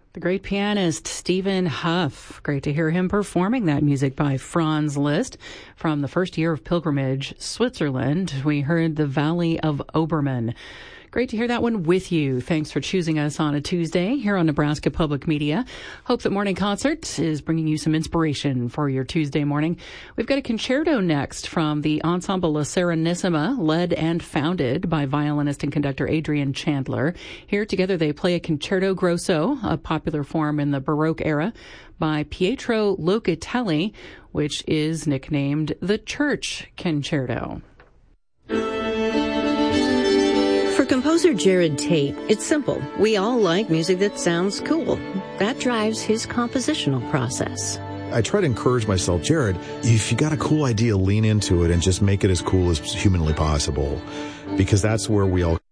The great pianist Stephen Huff. Great to hear him performing that music by Franz Liszt. From the first year of pilgrimage, Switzerland, we heard The Valley of Obermann. Great to hear that one with you. Thanks for choosing us on a Tuesday here on Nebraska Public Media. Hope that Morning Concert is bringing you some inspiration for your Tuesday morning. We've got a concerto next from the Ensemble La Serenissima, led and founded by violinist and conductor Adrian Chandler. Here together they play a concerto grosso, a popular form in the Baroque era, by Pietro Locatelli, which is nicknamed the Church Concerto. For composer Jared Tate, it's simple. We all like music that sounds cool. That drives his compositional process. I try to encourage myself, Jared, if you got a cool idea, lean into it and just make it as cool as humanly possible, because that's where we all